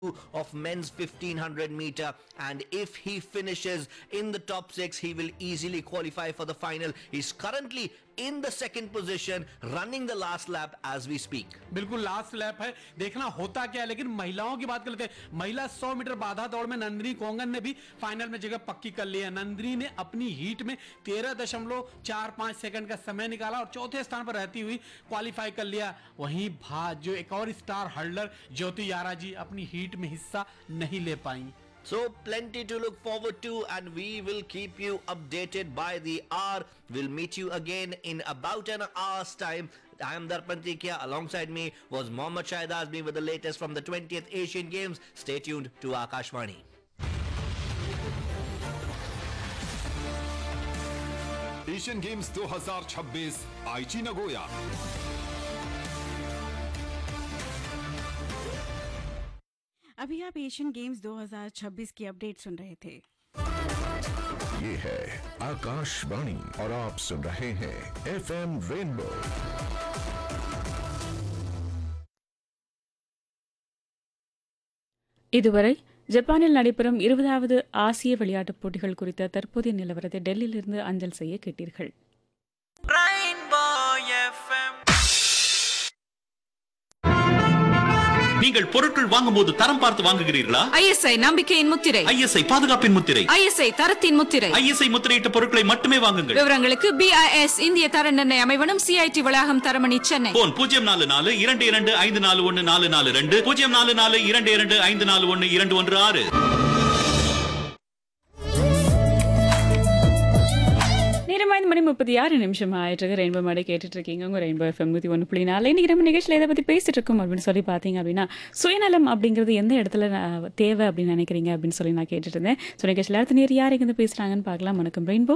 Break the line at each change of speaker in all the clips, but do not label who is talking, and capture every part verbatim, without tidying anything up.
of men's fifteen hundred meter, and if he finishes in the top six he will easily qualify for the final. He's currently in the second position, running the last lap as we speak.
बिल्कुल last lap है, देखना होता क्या है। लेकिन महिलाओं की बात कर लेते हैं। महिला सौ मीटर बाधा दौड़ में नंदिनी कोंगन ने भी फाइनल में जगह पक्की कर ली है। नंदिनी ने अपनी हीट में तेरह दशमलव चार पांच सेकंड का समय निकाला और चौथे स्थान पर रहती हुई क्वालिफाई कर लिया। वहीं भाज जो एक और स्टार हर्लर ज्योति यारा जी अपनी हीट में हिस्सा नहीं ले पाई।
So plenty to look forward to, and we will keep you updated by the hour. We'll meet you again in about an hour's time. I am Darpan Tikya. Alongside me was Mohammad Shahid Azmi with the latest from the twentieth Asian Games. Stay tuned to Akashvani.
Asian games दो हज़ार छब्बीस आईची Nagoya.
अभी आप Asian games दो हज़ार छब्बीस की अपडेट सुन रहे थे।
ये है आकाशवाणी और आप सुन रहे हैं एफएम रेनबो।
இதுவரை ஜப்பானில் நடைபெறும் இருபதாவது ஆசிய விளையாட்டுப் போட்டிகள் குறித்த தற்போதைய நிலவரத்தை டெல்லியிலிருந்து அஞ்சல் செய்ய கேட்டீர்கள்.
நீங்கள் பொருட்கள் வாங்கும் போது தரம் பார்த்து வாங்குகிறீர்களா?
ஐஎஸ்ஐ நம்பிக்கையின் முத்திரை,
ஐஎஸ்ஐ பாதுகாப்பின் முத்திரை,
ஐஎஸ்ஐ தரத்தின் முத்திரை,
ஐஎஸ்ஐ முத்திரையிட்ட பொருட்களை மட்டுமே வாங்குங்கள்.
விவரங்களுக்கு பிஐஎஸ் இந்திய தர நிர்ணய அமைவனம், சிஐடி வளாகம், தரமணி, சென்னை.
போன் பூஜ்ஜியம் நாலு நாலு இரண்டு இரண்டு ஐந்து நாலு ஒன்று நாலு நாலு ரெண்டு பூஜ்ஜியம் நாலு நாலு இரண்டு இரண்டு ஐந்து நாலு ஒன்று இரண்டு ஒன்று ஆறு.
நேரமாய்ந்து மணி முப்பத்தி ஆறு நிமிஷம் ஆயிட்டு ரெயின்போ மாடை கேட்டுட்டு இருக்கீங்க. உங்க ரெயின்போ எஃப்எம் நூற்றி ஒன்று புள்ளி நாலு. இன்னைக்கு நம்ம நிகழ்ச்சியில் எதை பற்றி பேசிட்டு இருக்கோம் அப்படின்னு சொல்லி பார்த்தீங்க அப்படின்னா, சுயநலம் அப்படிங்கிறது எந்த இடத்துல தேவை அப்படின்னு நினைக்கிறீங்க அப்படின்னு சொல்லி நான் கேட்டுட்டு இருந்தேன். ஸோ நிகழ்ச்சியில் அடுத்த நேரம் யார் எங்கே பேசுறாங்கன்னு பார்க்கலாம். வணக்கம் ரெயின்போ.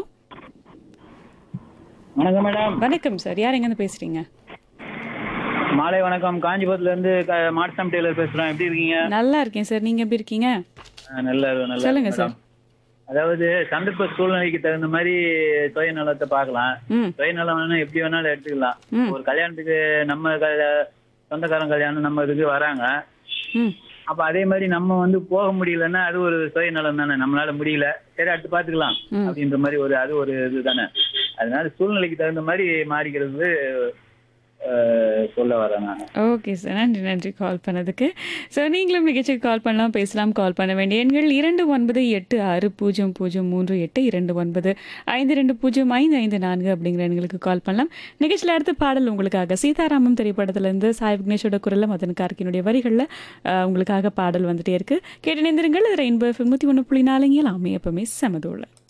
வணக்கம் மேடம்.
வணக்கம் சார், யார் எங்கேருந்து பேசுறீங்க?
மாலை வணக்கம். காஞ்சிபுரத்துல இருந்து மார்சம் டெய்லர் பேசுறேன். எப்படி இருக்கீங்க?
நல்லா இருக்கேன் சார், நீங்க எப்படி இருக்கீங்க?
நல்லா நல்லா
சொல்லுங்க சார்.
அதாவது சந்தர்ப்ப சூழ்நிலைக்கு தகுந்த மாதிரி சுயநலத்தை பார்க்கலாம். சுயநலம் வேணா எப்படி வேணாலும் எடுத்துக்கலாம். ஒரு கல்யாணத்துக்கு நம்ம சொந்தக்காரன் கல்யாணம் நம்ம இதுக்கு வராங்க, அப்ப அதே மாதிரி நம்ம வந்து போக முடியலன்னா அது ஒரு சுயநலம் தானே. நம்மளால முடியல, சரி அடுத்து பாத்துக்கலாம் அப்படின்ற மாதிரி ஒரு அது ஒரு இது தானே. அதனால சூழ்நிலைக்கு தகுந்த மாதிரி மாறிக்கிறது சொல்ல வரேன் நான்.
ஓகே சார், நன்றி நன்றி கால் பண்ணதுக்கு. ஸோ நீங்களும் நிகழ்ச்சிக்கு கால் பண்ணலாம், பேசலாம். கால் பண்ண வேண்டிய எண்கள் இரண்டு ஒன்பது எட்டு ஆறு பூஜ்ஜியம் பூஜ்ஜியம் மூன்று எட்டு, இரண்டு ஒன்பது ஐந்து ரெண்டு பூஜ்ஜியம் ஐந்து ஐந்து நான்கு அப்படிங்கிற எண்களுக்கு கால் பண்ணலாம். நிகழ்ச்சியில் அடுத்த பாடல் உங்களுக்காக சீதாராமம் திரைப்படத்திலிருந்து சாய் விக்னேஷோட குரலில் மதன் கார்கினுடைய வரிகளில் உங்களுக்காக பாடல் வந்துட்டே இருக்கு. கேட்டு நேர்ந்திருங்கள். ரெயின்போ எஃப்எம் நூற்றி ஒன்று புள்ளி நாலுங்க எல்லாமே எப்பவுமே சமதோல.